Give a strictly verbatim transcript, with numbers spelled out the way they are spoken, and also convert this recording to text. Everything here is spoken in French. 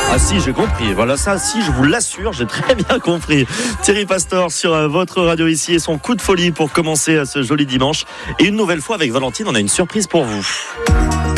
Ah si, j'ai compris. Voilà, ça, si, je vous l'assure, j'ai très bien compris. Thierry Pastor sur euh, votre radio ici et son coup de folie pour commencer euh, ce joli dimanche. Et une nouvelle fois avec Valentine, on a une surprise pour vous.